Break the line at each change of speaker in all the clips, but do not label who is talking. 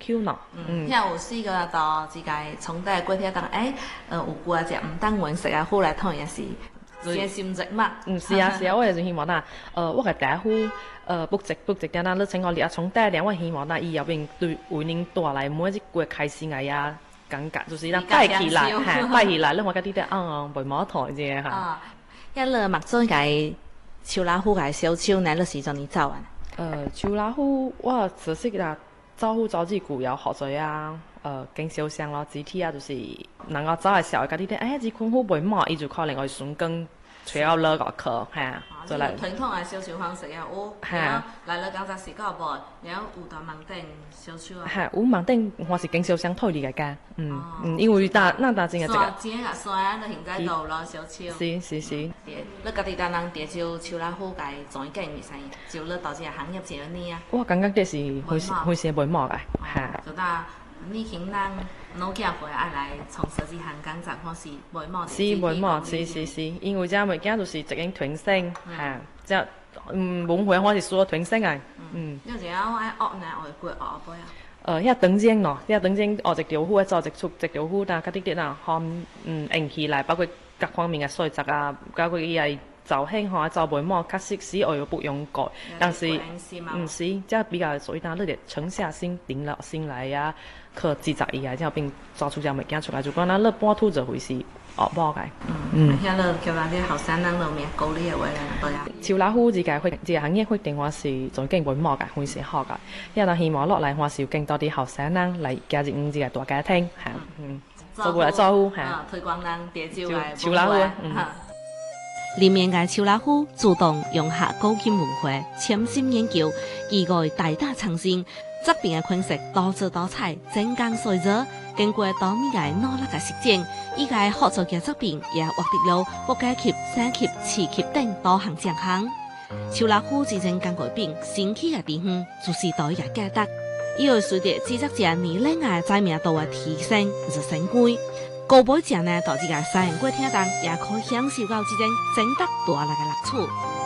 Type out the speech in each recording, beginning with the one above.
Q 喏。
遐有四個到自家從底過天當，有過只唔當揾食啊，好來討也是真心值嘛。
是啊是啊，我也是希望啦，我嘅第一戶不值點啦，你請我哋從底咧，我希望啦，伊後邊對為恁帶來每一個開心嘅呀感覺，就是咱帶起來，帶起來，你我家啲袂毛台啫嚇。
一了麥總個秋老虎個小秋，哪個時陣你走啊？
秋老虎我就是啦，招呼招致古謠學水啊，經小香咯，肢體啊，就是能夠走嘅時候，家啲啲隻困虎袂毛，伊就可能會順更。吹到落個課，係
就嚟傳統嘅小秋方式啊，我來了剛才時間無，然後有到網頂小秋啊，
係有網頂我是經小香推理嘅家，因為那真係這個。
山啊山，你現在到了小秋。
是。
你家己單人啲就秋老虎個種經驗使，就你到這行業幾多年啊？
我感覺這是會是袂毛嘅，係。
就當年輕人老家會愛來從事這行工作，或是袂毛。
是袂毛，是，因為這物件就是一種傳承，嚇，這文化我是說傳承啊，
你就講愛學呢，愛過學背啊。
遐當前咯，遐當前學一條虎，做一條虎，但係啲啲啊，用起來，包括各方面嘅素質啊，包括伊係造型吼，造袂毛，確實是會有不用改，但是是，這比較屬於咱你哋沉下心、定落心來呀，去製作伊啊，之後並做出隻物件出來，就講咱你半途就會是學毛嘅。
遐你叫咱啲後生人路面高啲嘅話咧，對啊。
秋老虎這個行業決定我是做經袂毛嘅，會是好嘅。因為希望落來我是有更多啲後生人嚟加入這個大家庭，係，做過來招呼，係。
推廣咱啲
秋老虎，
裡面嘅秋老虎主動用下古今文化，潛心研究，意外大膽創新，側邊嘅款式多姿多彩，精工細作，經過多年嘅努力嘅實踐，依個合作嘅作品也獲得了國家級、省級、市級等多項獎項。秋老虎之前工具品新起嘅地方，就是對嘅價值，伊會隨着製作者年齡嘅知名度嘅提升而升貴。高杯食呢，到這個西洋館廳當，也可以享受到這種真得大力嘅樂趣。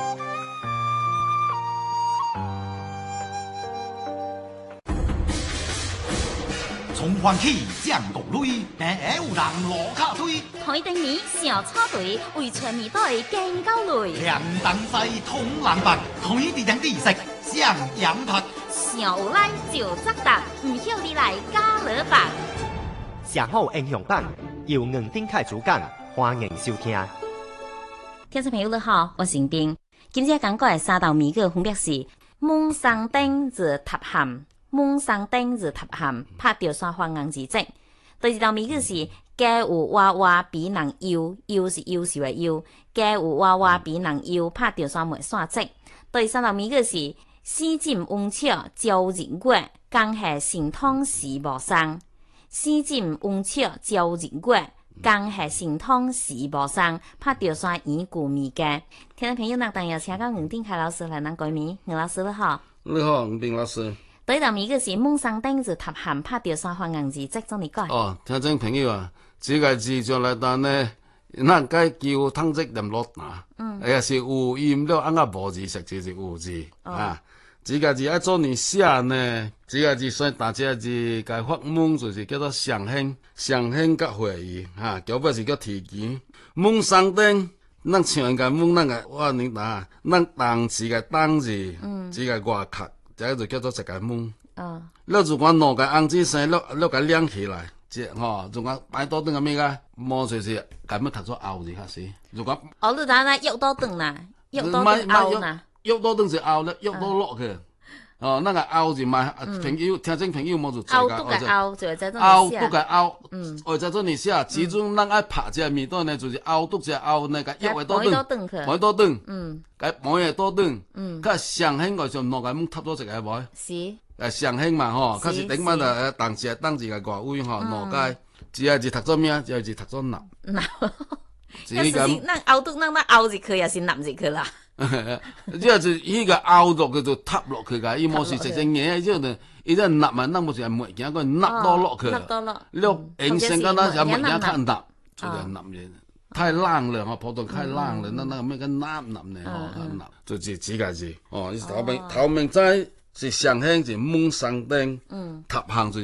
從歡喜降國淚，有人落卡推。
台燈年小草隊為全面隊更高類。
兩等西通藍白，台地頂地色上羊拍。
小有來就責答，唔曉你來加勒白。
上好英雄榜由吳丁凱主講，歡迎收聽。
聽眾朋友你好，我是丁。今日講過嘅三道謎語分別是：夢上燈日塌陷，夢上燈日塌陷，拍掉山花硬字跡。第二道謎語是：家有娃娃比人幼，幼是優秀嘅幼，家有娃娃比人幼，拍掉山梅山跡。第三道謎語是：絲錦溫俏招人月，江下神通是無雙。絲錦溫俏招人月，江下神通是無雙，拍掉山耳故物嘅。聽眾朋友，那當然請到吳丁凱老師來咱改名。吳老師你好。
你好，吳丁老師。
第一道謎語是夢上燈日塌陷，拍掉山花硬字跡，怎你講？
哦，聽眾朋友啊，這個字就來單呢，咱該叫湯積念落拿，也是有音了，按個無字實就是有字啊。這個字愛做你寫呢，這個字算大隻字，該發夢就是叫做上興，上興甲會議哈，叫不是叫提前。夢上燈，咱唱個夢，咱個我你打，咱當字個當字，這個外殼，這個就叫做一個夢。你如果攞個紅紙生，你個亮起來，這吼，如果擺多燈個咩個，冇就是咁樣讀做凹字開始。如果
你睇下喐多燈啦，喐多燈凹啦。喐
多燈是凹咧，喐多落去。哦，那個凹字嘛，朋友聽眾朋友冇就
凹都個凹，就係在這
凹都個凹，或者做你寫，其中咱愛拍隻味道呢，就是凹都隻凹那個一位多燈，位多燈，個每日多燈，佢上興個就落個咁揼咗一個位，是，上興嘛吼，佢是頂晚就當時個外位吼，落個只係讀咗咩？只係讀咗納。
要是咱凹都咱凹入去，也是納入去啦。
即是伊個凹落去就塌落去噶，伊冇是直正嘢，即係伊個納嘛，咱冇是物件個納多落去，你形成個那是物件太納，就係納嘢，太冷了嗬，普通太冷了，那咩個納呢？嗬，納就是幾個字，哦，頭明仔是上興是夢上燈，塌陷就